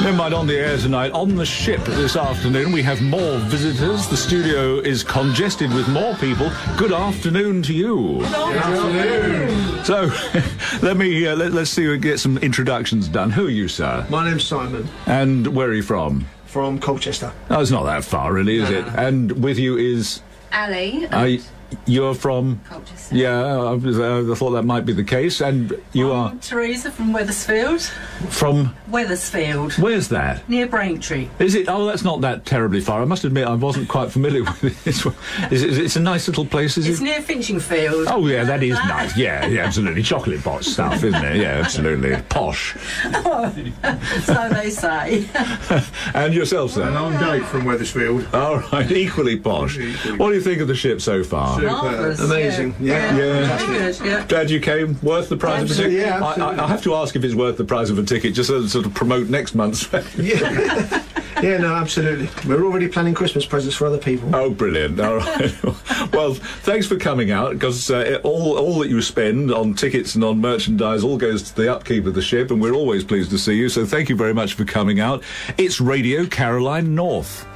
Never mind, on the air tonight. On the ship this afternoon, we have more visitors. The studio is congested with more people. Good afternoon to you. Good afternoon. So, let's see if we get some introductions done. Who are you, sir? My name's Simon. And where are you from? From Colchester. Oh, it's not that far, really, is it? And with you is... Ali. You're from... Colchester. Yeah, I thought that might be the case. And you are... Teresa from Wethersfield. From... Wethersfield. Where's that? Near Braintree. Is it? Oh, that's not that terribly far. I must admit, I wasn't quite familiar with it. It's a nice little place, is it? It's near Finchingfield. Oh, yeah, that is nice. Yeah, absolutely. Chocolate pot stuff, isn't it? Yeah, absolutely. Posh. So they say. And yourself, sir? And I'm Dave from Wethersfield. All right, equally posh. What do you think of the ship so far? Marvellous, Amazing. Yeah. Very good, yeah. Glad you came. Worth the price of a ticket? Yeah, absolutely. I have to ask if it's worth the price of a ticket, just to sort of promote next month's. Yeah. Yeah, no, absolutely. We're already planning Christmas presents for other people. Oh, brilliant. All right. Well, thanks for coming out, because all that you spend on tickets and on merchandise all goes to the upkeep of the ship, and we're always pleased to see you, so thank you very much for coming out. It's Radio Caroline North.